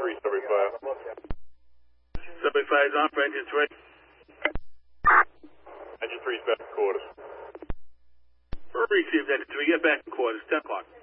3, Subway 5. Subway 5 is on for engine 3. Engine 3 is back in quarters. Received engine 3, get back in quarters, 10 o'clock.